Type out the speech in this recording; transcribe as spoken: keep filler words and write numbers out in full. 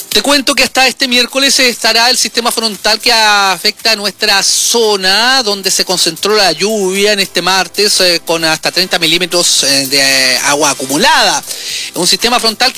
Te cuento que hasta este miércoles estará el sistema frontal que afecta a nuestra zona, donde se concentró la lluvia en este martes eh, con hasta treinta milímetros eh, de agua acumulada. Un sistema frontal que